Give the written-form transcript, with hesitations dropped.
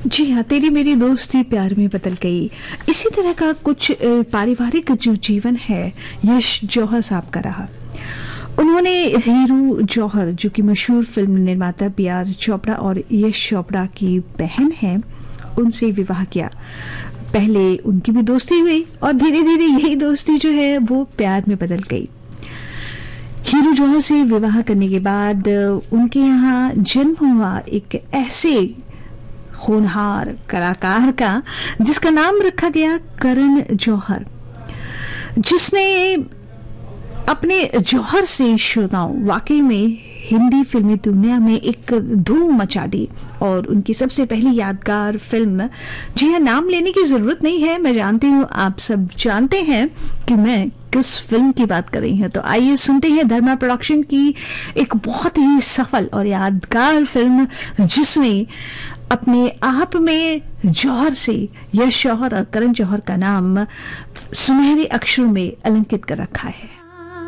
जी हाँ, तेरी मेरी दोस्ती प्यार में बदल गई। इसी तरह का कुछ पारिवारिक जो जीवन है यश जौहर साहब का रहा। उन्होंने हीरू जौहर, जो कि मशहूर फिल्म निर्माता बी आर चोपड़ा और यश चोपड़ा की बहन है, उनसे विवाह किया। पहले उनकी भी दोस्ती हुई और धीरे धीरे यही दोस्ती जो है वो प्यार में बदल गई। हीरू जौहर से विवाह करने के बाद उनके यहाँ जन्म हुआ एक ऐसे होनहार कलाकार का जिसका नाम रखा गया करण जौहर, जिसने अपने जौहर से श्रोताओं वाकई में हिंदी फिल्मी दुनिया में एक धूम मचा दी। और उनकी सबसे पहली यादगार फिल्म, जी हाँ, नाम लेने की जरूरत नहीं है, मैं जानती हूँ आप सब जानते हैं कि मैं किस फिल्म की बात कर रही हूँ। तो आइए सुनते हैं धर्मा प्रोडक्शन की एक बहुत ही सफल और यादगार फिल्म, जिसने अपने आप में जौहर से यश जौहर और करण जौहर का नाम सुनहरे अक्षरों में अलंकित कर रखा है।